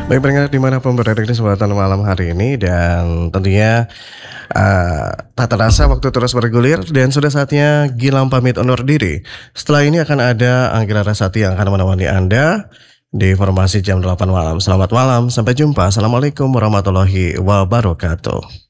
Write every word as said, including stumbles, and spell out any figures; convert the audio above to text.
Baik pendengar dimanapun berada di kesempatan malam hari ini dan tentunya, eee, tak terasa waktu terus bergulir dan sudah saatnya Gilang pamit undur diri. Setelah ini akan ada Anggela Rasati yang akan menemani Anda di Informasi jam delapan malam. Selamat malam, sampai jumpa. Assalamualaikum warahmatullahi wabarakatuh.